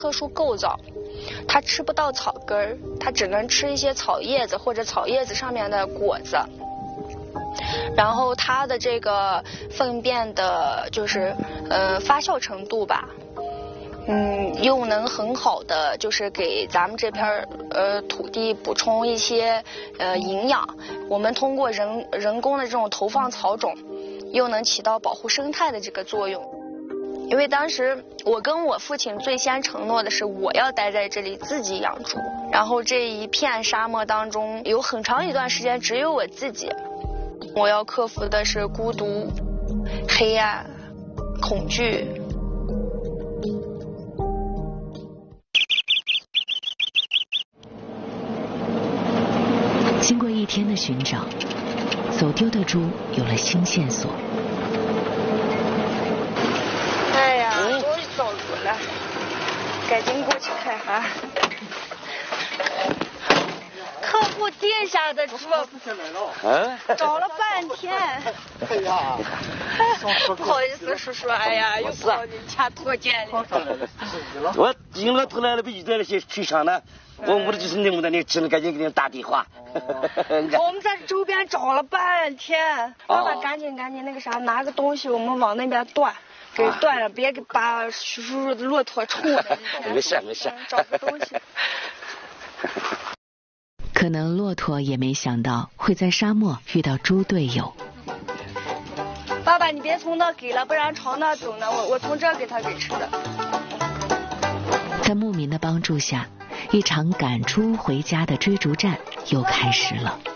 特殊构造，它吃不到草根儿，它只能吃一些草叶子或者草叶子上面的果子。然后它的这个粪便的就是发酵程度吧，又能很好的就是给咱们这片土地补充一些营养。我们通过人工的这种投放草种，又能起到保护生态的这个作用。因为当时我跟我父亲最先承诺的是，我要待在这里自己养猪，然后这一片沙漠当中有很长一段时间只有我自己，我要克服的是孤独、黑暗、恐惧。 经过一天的寻找，走丢的猪有了新线索。 哎呀，终于找着了，赶紧过去看哈。客户定下的猪，找了半天。 哎呀， 不好意思，叔叔，哎呀，又跑你家拖见了。 我因为头来了，被遇到了些水上呢，我屋里就是那么的，你只能赶紧给你打电话。 我们在周边找了半天，爸爸赶紧那个啥，拿个东西我们往那边断，给断了，别把叔叔的骆驼冲了。 没事没事， 找个东西。 可能骆驼也没想到会在沙漠遇到猪队友。 爸爸，你别从那给了，不然朝那走呢。我从这给他给吃的。 在牧民的帮助下，一场赶猪回家的追逐战又开始了。